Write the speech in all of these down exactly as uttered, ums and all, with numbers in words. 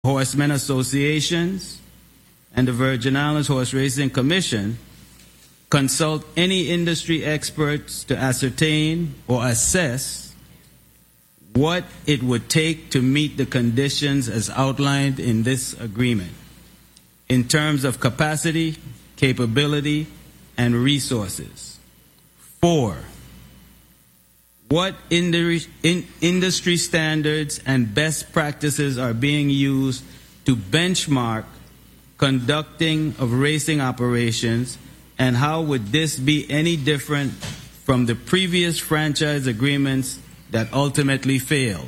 Horsemen Associations and the Virgin Islands Horse Racing Commission consult any industry experts to ascertain or assess what it would take to meet the conditions as outlined in this agreement in terms of capacity, capability, and resources. Four, what industry standards and best practices are being used to benchmark conducting of racing operations, and how would this be any different from the previous franchise agreements that ultimately failed?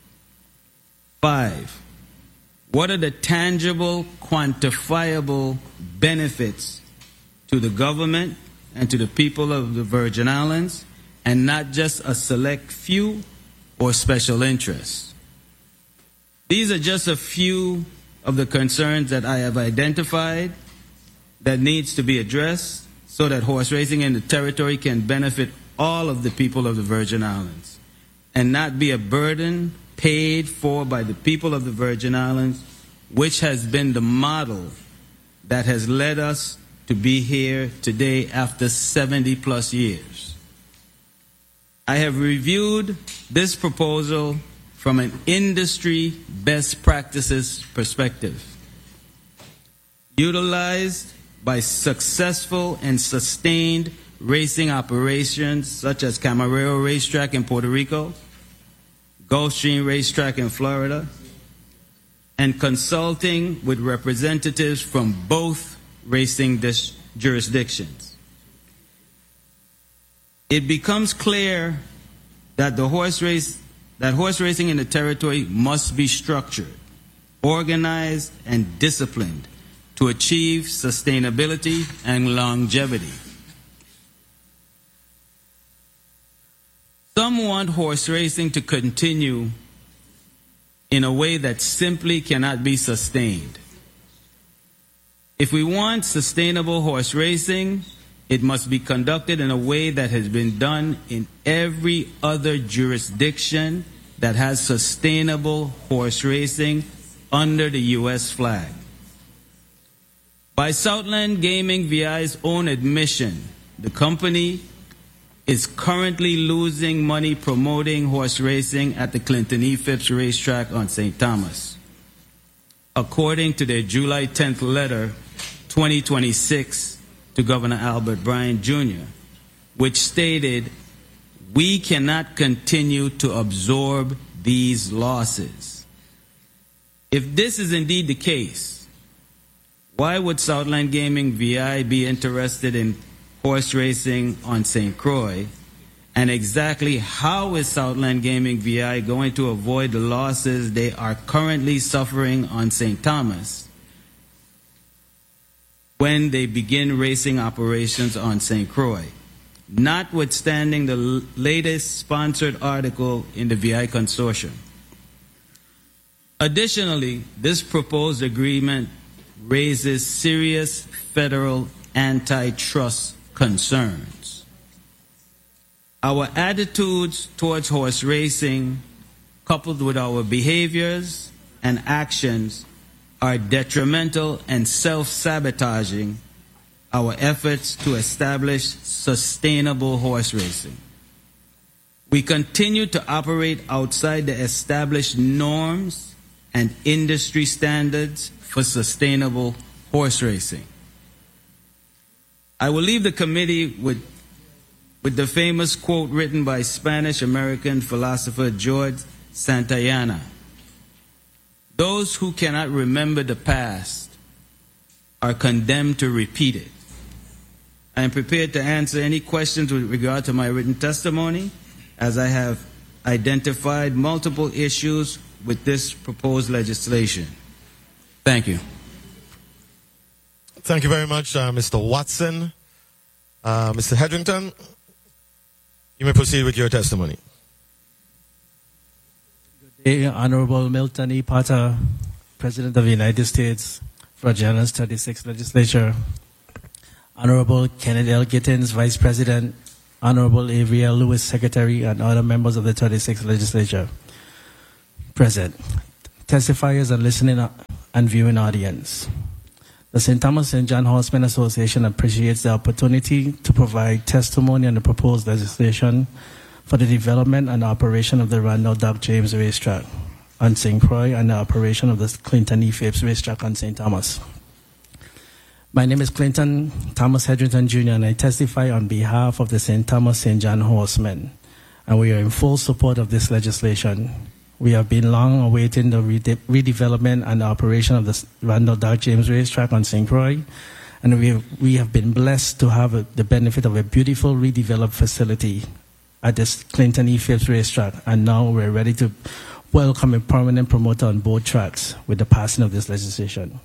Five, what are the tangible, quantifiable benefits to the government and to the people of the Virgin Islands, and not just a select few or special interests? These are just a few of the concerns that I have identified that needs to be addressed so that horse racing in the territory can benefit all of the people of the Virgin Islands and not be a burden paid for by the people of the Virgin Islands, which has been the model that has led us to be here today after seventy plus years. I have reviewed this proposal from an industry best practices perspective, utilized by successful and sustained racing operations such as Camarero Racetrack in Puerto Rico, Gulfstream Racetrack in Florida, and consulting with representatives from both racing jurisdictions. It becomes clear that the horse race, that horse racing in the territory must be structured, organized, and disciplined to achieve sustainability and longevity. Some want horse racing to continue in a way that simply cannot be sustained. If we want sustainable horse racing, it must be conducted in a way that has been done in every other jurisdiction that has sustainable horse racing under the U S flag. By Southland Gaming V I's own admission, the company is currently losing money promoting horse racing at the Clinton E. Phipps Racetrack on Saint Thomas, according to their July tenth letter, twenty twenty-six, to Governor Albert Bryan Junior, which stated, "We cannot continue to absorb these losses." If this is indeed the case, why would Southland Gaming V I be interested in horse racing on Saint Croix? And exactly how is Southland Gaming V I going to avoid the losses they are currently suffering on Saint Thomas when they begin racing operations on Saint Croix, notwithstanding the l- latest sponsored article in the V I Consortium? Additionally, this proposed agreement raises serious federal antitrust concerns. Our attitudes towards horse racing, coupled with our behaviors and actions, are detrimental and self-sabotaging our efforts to establish sustainable horse racing. We continue to operate outside the established norms and industry standards for sustainable horse racing. I will leave the committee with, with the famous quote written by Spanish-American philosopher George Santayana: "Those who cannot remember the past are condemned to repeat it." I am prepared to answer any questions with regard to my written testimony, as I have identified multiple issues with this proposed legislation. Thank you. Thank you very much, uh, Mister Watson. Uh, Mister Hedrington, you may proceed with your testimony. Good day, Honorable Milton E. Potter, President of the United States, Virgin Islands thirty-sixth Legislature, Honorable Kenneth L. Gittins, Vice President, Honorable Avery L. Lewis, Secretary, and other members of the thirty-sixth Legislature present. testifiers, and listening and viewing audience. The Saint Thomas Saint John Horsemen Association appreciates the opportunity to provide testimony on the proposed legislation for the development and operation of the Randall Doc James Racetrack on Saint Croix and the operation of the Clinton E. Phipps Racetrack on Saint Thomas. My name is Clinton Thomas Hedrington Junior and I testify on behalf of the Saint Thomas Saint John Horsemen, and we are in full support of this legislation. We have been long awaiting the rede- redevelopment and operation of the Randall Doc James Racetrack on Saint Croix, and we have, we have been blessed to have a, the benefit of a beautiful redeveloped facility at this Clinton E. Phipps Racetrack, and now we're ready to welcome a permanent promoter on both tracks with the passing of this legislation.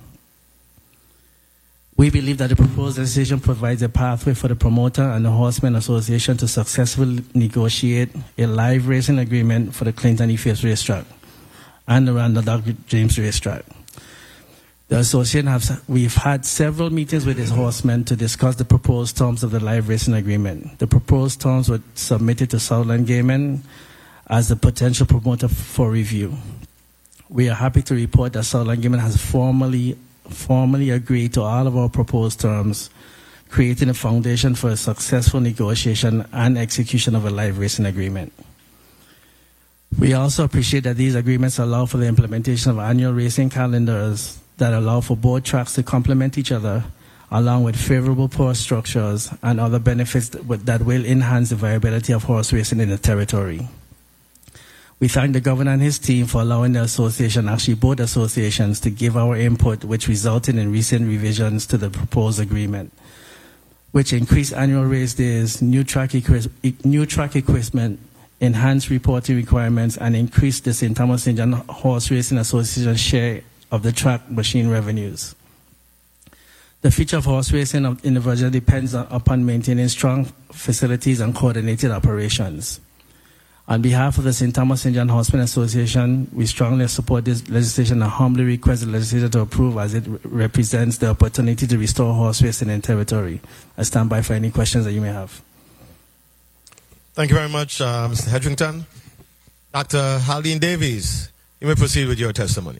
We believe that the proposed legislation provides a pathway for the promoter and the Horsemen Association to successfully negotiate a live racing agreement for the Clinton E. Phipps Racetrack and the Randall Doc James Racetrack. The association has, we've had several meetings with his horsemen to discuss the proposed terms of the live racing agreement. The proposed terms were submitted to Southland Gaming as the potential promoter for review. We are happy to report that Southland Gaming has formally formally agreed to all of our proposed terms, creating a foundation for a successful negotiation and execution of a live racing agreement. We also appreciate that these agreements allow for the implementation of annual racing calendars that allow for both tracks to complement each other, along with favorable purse structures and other benefits that will enhance the viability of horse racing in the territory. We thank the governor and his team for allowing the association, actually both associations, to give our input, which resulted in recent revisions to the proposed agreement, which increased annual race days, new track, equi- new track equipment, enhanced reporting requirements, and increased the Saint Thomas Saint John Horse Racing Association share of the track machine revenues. The future of horse racing in the Virginia depends on, upon maintaining strong facilities and coordinated operations. On behalf of the Saint Thomas Saint John Horsemen Association, we strongly support this legislation and humbly request the legislature to approve, as it re- represents the opportunity to restore horse racing in territory. I stand by for any questions that you may have. Thank you very much, uh, Mister Hedrington. Doctor Haldane Davies, you may proceed with your testimony.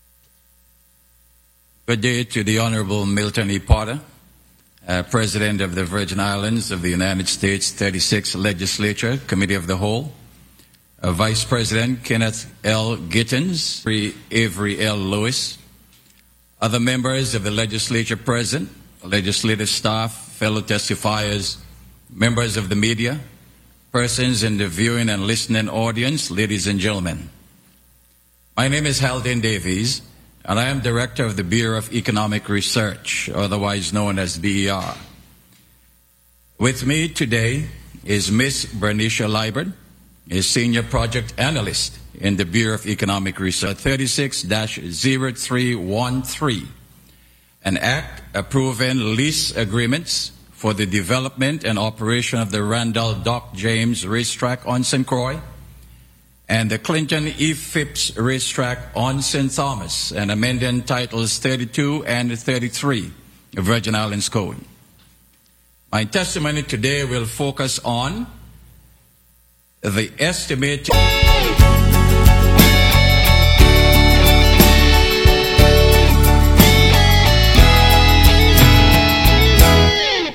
Good day to the Honorable Milton E. Potter, uh, President of the Virgin Islands of the United States thirty-sixth Legislature, Committee of the Whole, uh, Vice President Kenneth L. Gittins, Avery L. Lewis, other members of the legislature present, legislative staff, fellow testifiers, members of the media, persons in the viewing and listening audience, ladies and gentlemen. My name is Haldane Davies, and I am Director of the Bureau of Economic Research, otherwise known as B E R. With me today is Miz Bernicia Liburd, a Senior Project Analyst in the Bureau of Economic Research, thirty-six dash zero three one three, an act approving lease agreements for the development and operation of the Randall Doc James Racetrack on Saint Croix and the Clinton E. Phipps Racetrack on Saint Thomas, and amending titles thirty-two and thirty-three of Virgin Islands Code. My testimony today will focus on the estimated